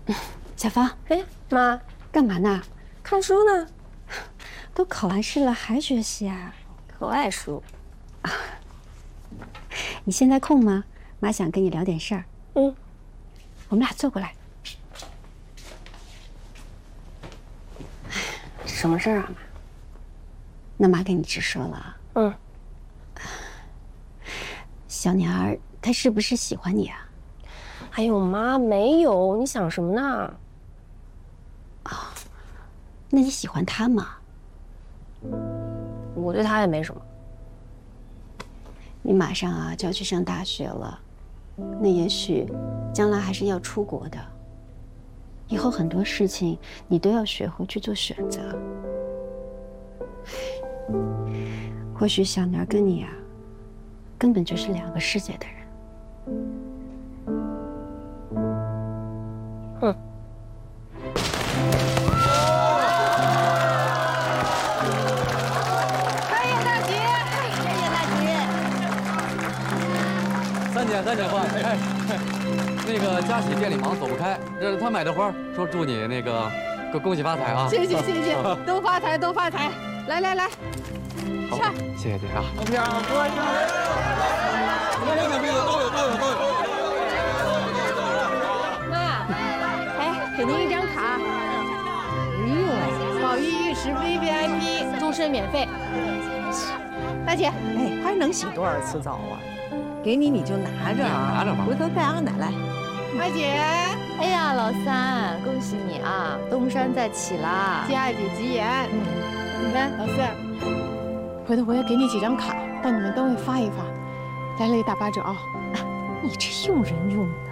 小芳， 哎，妈， 干嘛呢？ 看书呢。 都考完试了还学习啊？ 可爱书。 你现在空吗？妈想跟你聊点事儿。 嗯， 我们俩坐过来。 什么事儿啊，妈？ 那妈跟你直说了。 嗯。 小年儿他是不是喜欢你啊？ 哎呦，妈，没有，你想什么呢？ 那你喜欢他吗？ 我对他也没什么。 你马上啊就要去上大学了，那也许将来还是要出国的。以后很多事情你都要学会去做选择。或许小年跟你啊，根本就是两个世界的人。 哼。 开业大吉！开业大吉！ 三姐话，哎，那个佳喜店里忙走不开，这是他买的花，说祝你那个恭喜发财啊！ 谢谢，都发财都发财！来， 好，谢谢姐啊！ 我票多少？妈，哎，给您一张卡。哎呦，宝玉玉石 VVIP 终身免费。大姐， 哎，还能洗多少次澡啊？给你就拿着啊， 拿着吧， 回头带阿奶来。 二姐， 哎呀，老三，恭喜你啊，东山再起啦！ 接二姐吉言。你看，老四，回头我也给你几张卡，到你们单位发一发，来了一大巴掌。 你这用人用